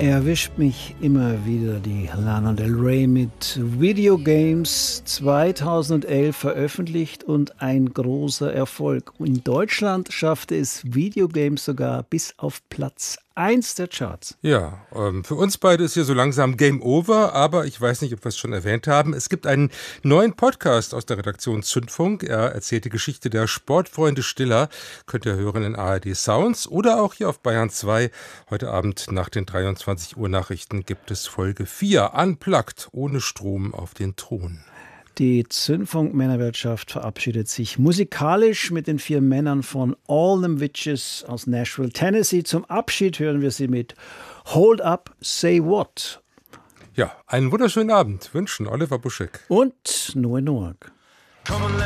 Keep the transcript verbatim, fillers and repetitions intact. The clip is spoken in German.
Erwischt mich immer wieder die Lana Del Rey mit Video Games, zweitausendelf veröffentlicht und ein großer Erfolg. In Deutschland schaffte es Video Games sogar bis auf Platz eins der Charts. Ja, ähm, für uns beide ist hier so langsam Game Over, aber ich weiß nicht, ob wir es schon erwähnt haben. Es gibt einen neuen Podcast aus der Redaktion Zündfunk. Er erzählt die Geschichte der Sportfreunde Stiller. Könnt ihr hören in A R D Sounds oder auch hier auf Bayern zwei. Heute Abend nach den dreiundzwanzig Uhr Nachrichten gibt es Folge vier, Unplugged, ohne Strom auf den Thron. Die Zündfunk-Männerwirtschaft verabschiedet sich musikalisch mit den vier Männern von All Them Witches aus Nashville, Tennessee. Zum Abschied hören wir sie mit Hold Up, Say What. Ja, einen wunderschönen Abend wünschen Oliver Buschek und Noe Noack.